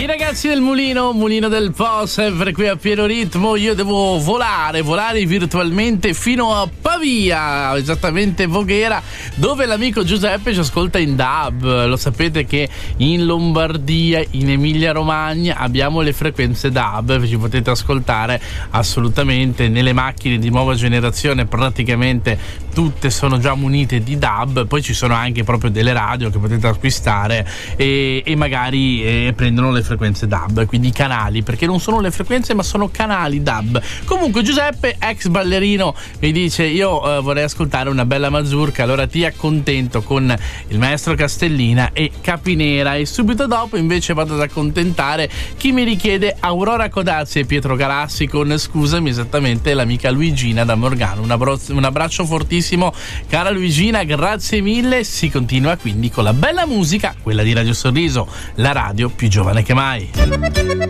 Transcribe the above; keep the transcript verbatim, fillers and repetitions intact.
ragazzi del Mulino, Mulino del Po, sempre qui a pieno ritmo. Io devo volare, volare virtualmente fino a Pavia, esattamente Voghera, dove l'amico Giuseppe ci ascolta in D A B. Lo sapete che in Lombardia, in Emilia Romagna abbiamo le frequenze D A B, ci potete ascoltare assolutamente nelle macchine di nuova generazione, praticamente tutte sono già munite di D A B. Poi ci sono anche proprio delle radio che potete acquistare e, e magari eh, prendono le frequenze D A B, quindi canali, perché non sono le frequenze ma sono canali D A B. Comunque Giuseppe, ex ballerino, mi dice: io eh, vorrei ascoltare una bella mazurka, allora ti accontento con il maestro Castellina e Capinera, e subito dopo invece vado ad accontentare chi mi richiede Aurora Codazzi e Pietro Galassi con Scusami, esattamente l'amica Luigina da Morgano. Un abbraccio, un abbraccio fortissimo, cara Luigina, grazie mille. Si continua quindi con la bella musica, quella di Radio Sorriso, la radio più giovane che mai.